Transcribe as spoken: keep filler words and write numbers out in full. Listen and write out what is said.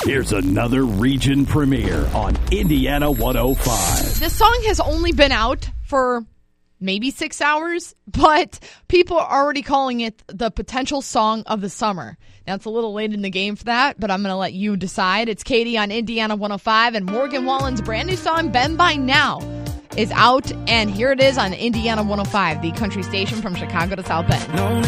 Here's another region premiere on Indiana one oh five. This song has only been out for maybe six hours, but people are already calling it the potential song of the summer. Now, it's a little late in the game for that, but I'm going to let you decide. It's Katie on Indiana one oh five, and Morgan Wallen's brand new song, Bend By Now, is out, and here it is on Indiana one oh five, the country station from Chicago to South Bend.